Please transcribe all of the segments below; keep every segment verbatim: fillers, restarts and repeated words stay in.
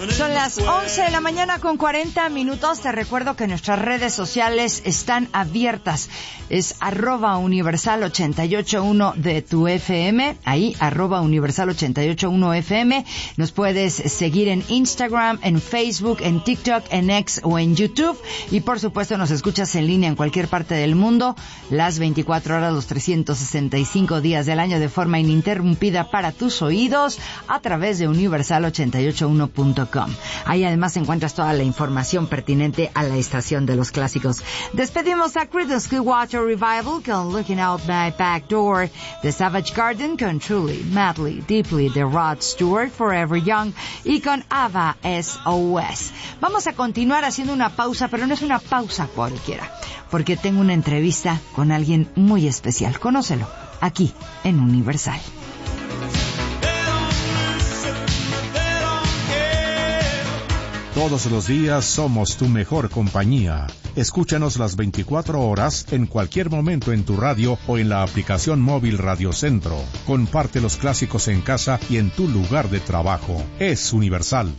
Son las once de la mañana con cuarenta minutos. Te recuerdo que nuestras redes sociales están abiertas. Es arroba universal ochenta y ocho punto uno de tu F M. Ahí, arroba universal ochenta y ocho punto uno F M. Nos puedes seguir en Instagram, en Facebook, en TikTok, en X o en YouTube. Y por supuesto nos escuchas en línea en cualquier parte del mundo, las veinticuatro horas, los trescientos sesenta y cinco días del año, de forma ininterrumpida para tus oídos a través de universal ochenta y ocho punto uno punto com. Ahí además encuentras toda la información pertinente a la estación de los clásicos. Despedimos a Creedence Clearwater Revival con Looking Out My Back Door, The Savage Garden con Truly, Madly, Deeply de Rod Stewart, Forever Young, y con Ava S O S. Vamos a continuar haciendo una pausa, pero no es una pausa cualquiera, porque tengo una entrevista con alguien muy especial. Conócelo aquí en Universal. Todos los días somos tu mejor compañía. Escúchanos las veinticuatro horas, en cualquier momento en tu radio o en la aplicación móvil Radio Centro. Comparte los clásicos en casa y en tu lugar de trabajo. Es Universal.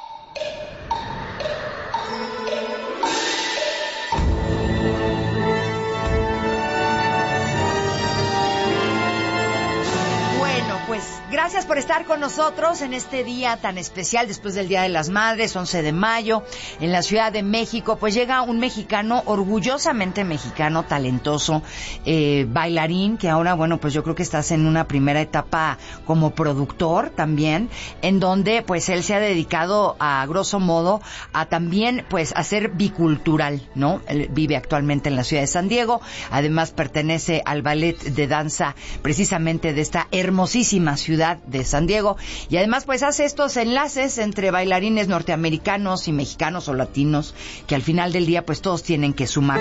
Gracias por estar con nosotros en este día tan especial, después del Día de las Madres, once de mayo, en la Ciudad de México. Pues llega un mexicano, orgullosamente mexicano, talentoso, eh, bailarín, que ahora, bueno, pues yo creo que estás en una primera etapa como productor también, en donde pues él se ha dedicado a grosso modo a también pues a ser bicultural, ¿no? Él vive actualmente en la ciudad de San Diego, además pertenece al ballet de danza precisamente de esta hermosísima ciudad de San Diego, y además pues hace estos enlaces entre bailarines norteamericanos y mexicanos o latinos, que al final del día pues todos tienen que sumar.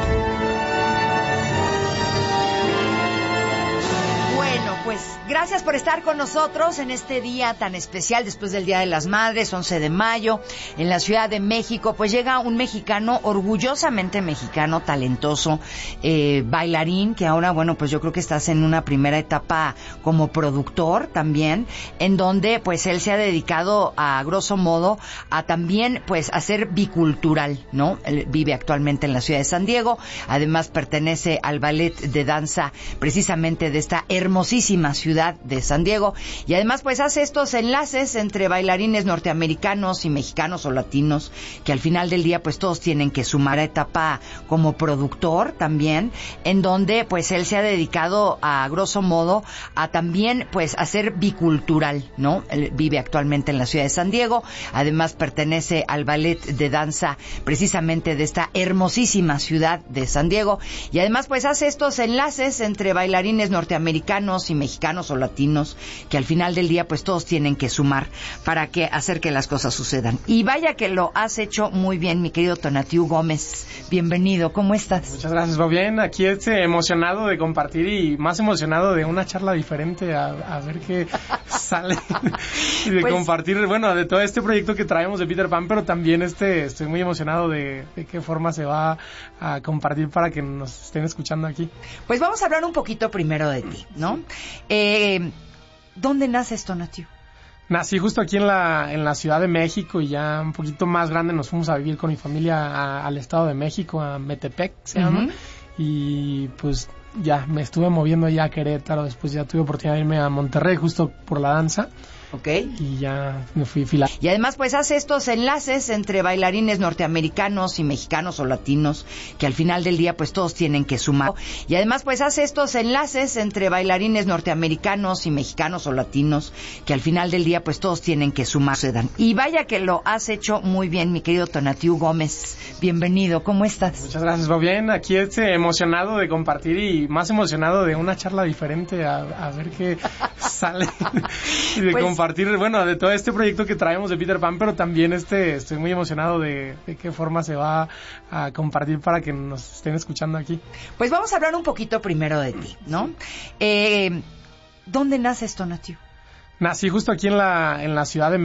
Pues gracias por estar con nosotros en este día tan especial, después del Día de las Madres, once de mayo, en la Ciudad de México. Pues llega un mexicano, orgullosamente mexicano, talentoso, eh, bailarín, que ahora, bueno, pues yo creo que estás en una primera etapa como productor también, en donde pues él se ha dedicado a grosso modo a también pues a ser bicultural, ¿no? Él vive actualmente en la ciudad de San Diego, además pertenece al ballet de danza precisamente de esta hermosísima ciudad de San Diego, y además pues hace estos enlaces entre bailarines norteamericanos y mexicanos o latinos, que al final del día pues todos tienen que sumar a etapa como productor también, en donde pues él se ha dedicado a grosso modo a también pues a ser bicultural, ¿no? Él vive actualmente en la ciudad de San Diego, además pertenece al ballet de danza precisamente de esta hermosísima ciudad de San Diego, y además pues hace estos enlaces entre bailarines norteamericanos y mexicanos o latinos, que al final del día pues todos tienen que sumar para que hacer que las cosas sucedan. Y vaya que lo has hecho muy bien, mi querido Tonatiuh Gómez. Bienvenido, ¿cómo estás? Muchas gracias, va bien. Aquí este, emocionado de compartir y más emocionado de una charla diferente, a, a ver qué sale y de pues, compartir, bueno, de todo este proyecto que traemos de Peter Pan, pero también este, estoy muy emocionado de, de qué forma se va a compartir para que nos estén escuchando aquí. Pues vamos a hablar un poquito primero de ti, ¿no? Eh, ¿Dónde naces, Tonatiuh? Nací justo aquí en la en la Ciudad de México, y ya un poquito más grande nos fuimos a vivir con mi familia a, al Estado de México, a Metepec se llama, uh-huh. Y pues ya me estuve moviendo allá a Querétaro, después ya tuve oportunidad de irme a Monterrey justo por la danza. Okay. Y ya me fui filar. Y además pues hace estos enlaces entre bailarines norteamericanos y mexicanos o latinos, que al final del día pues todos tienen que sumar. Y además pues hace estos enlaces entre bailarines norteamericanos y mexicanos o latinos, que al final del día pues todos tienen que sumar. Y vaya que lo has hecho muy bien, mi querido Tonatiuh Gómez. Bienvenido, ¿cómo estás? Muchas gracias, va bien. Aquí este, emocionado de compartir y más emocionado de una charla diferente, a, a ver qué sale y de pues, compartir, bueno, de todo este proyecto que traemos de Peter Pan, pero también este, estoy muy emocionado de, de qué forma se va a compartir para que nos estén escuchando aquí. Pues vamos a hablar un poquito primero de ti, ¿no? Eh, ¿Dónde naces, Tonatiuh? Nací justo aquí en la, en la Ciudad de